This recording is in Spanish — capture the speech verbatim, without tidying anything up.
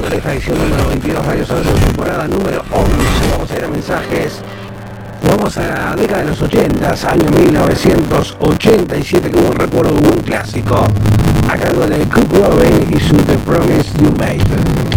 esta edición número veintidós, Radio Salto, temporada número once. Vamos a ir a mensajes. Vamos a la década de los ochenta, año mil novecientos ochenta y siete, como un recuerdo de un clásico, a cargo de Cook Robin y su The Promise You Made.